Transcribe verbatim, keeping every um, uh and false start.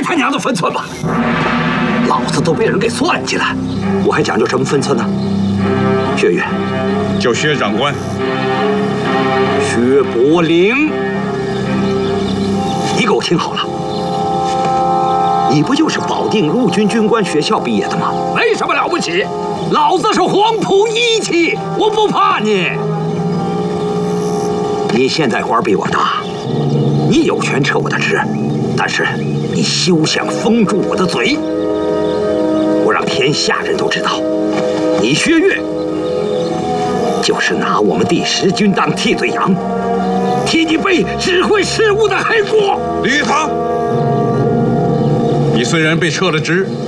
他娘的分寸吧！老子都被人给算计了，我还讲究什么分寸呢？薛岳， 叫薛长官。 薛伯龄，你给我听好了，你不就是保定陆军军官学校毕业的吗？没什么了不起，老子是黄埔一期，我不怕你。你现在官比我大，你有权撤我的职，但是你休想封住我的嘴。我让天下人都知道，你薛岳就是拿我们第十军当替罪羊，替你背指挥事务的黑锅。 李玉堂，你虽然被撤了职，